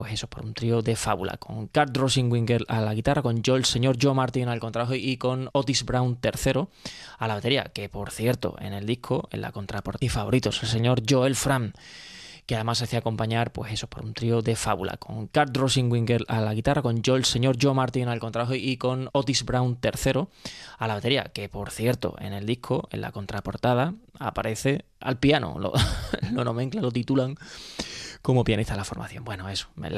Pues eso, por un trío de fábula, con Kurt Rosenwinkel a la guitarra, con el señor Joe Martin al contrabajo y con Otis Brown III a la batería, que por cierto, en el disco, en la contraportada, y favoritos, el señor Joel Fram, que además se hacía acompañar, pues eso, por un trío de fábula, con Kurt Rosenwinkel a la guitarra, con el señor Joe Martin al contrabajo y con Otis Brown III a la batería, que por cierto, en el disco, en la contraportada, aparece al piano, lo nomenclan, lo titulan como pianista de la formación. Bueno, eso,